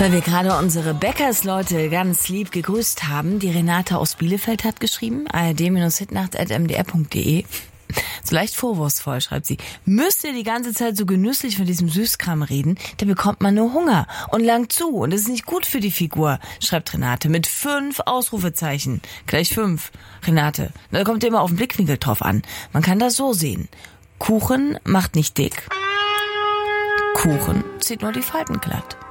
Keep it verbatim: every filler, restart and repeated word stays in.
Weil wir gerade unsere Bäckersleute ganz lieb gegrüßt haben. Die Renate aus Bielefeld hat geschrieben, a r d hitnacht at m d r punkt d e. So leicht vorwurfsvoll, schreibt sie. Müsst ihr die ganze Zeit so genüsslich von diesem Süßkram reden, da bekommt man nur Hunger und langt zu. Und das ist nicht gut für die Figur, schreibt Renate mit fünf Ausrufezeichen. Gleich fünf. Renate, da kommt immer auf den Blickwinkel drauf an. Man kann das so sehen. Kuchen macht nicht dick. Kuchen zieht nur die Falten glatt.